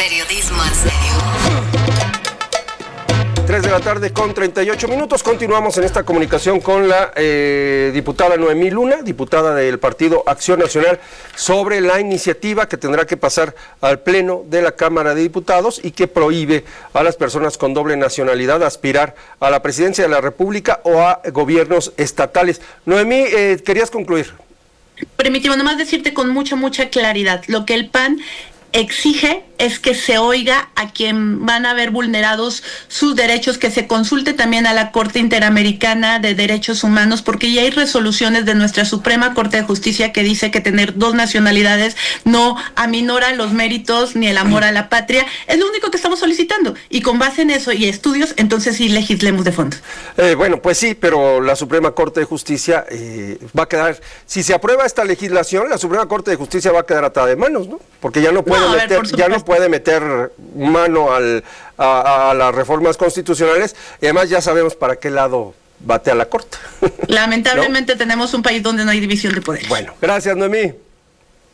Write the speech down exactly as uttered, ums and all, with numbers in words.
Periodismo en serio. tres de la tarde con treinta y ocho minutos. Continuamos en esta comunicación con la eh, diputada Noemí Luna, diputada del Partido Acción Nacional, sobre la iniciativa que tendrá que pasar al Pleno de la Cámara de Diputados y que prohíbe a las personas con doble nacionalidad aspirar a la presidencia de la República o a gobiernos estatales. Noemí, eh, ¿querías concluir? Permíteme nomás decirte con mucha, mucha claridad, lo que el P A N exige es que se oiga a quien van a ver vulnerados sus derechos, que se consulte también a la Corte Interamericana de Derechos Humanos, porque ya hay resoluciones de nuestra Suprema Corte de Justicia que dice que tener dos nacionalidades no aminora los méritos ni el amor a la patria. Es lo único que estamos solicitando, y con base en eso y estudios, entonces sí legislemos de fondo. Eh, bueno, pues sí, pero la Suprema Corte de Justicia eh, va a quedar, si se aprueba esta legislación, la Suprema Corte de Justicia va a quedar atada de manos, ¿no? Porque ya no puede No, a ver, meter, ya no puede meter mano al, a, a las reformas constitucionales, y además ya sabemos para qué lado batea la Corte. Lamentablemente, ¿no? Tenemos un país donde no hay división de poderes. Bueno, gracias, Noemí.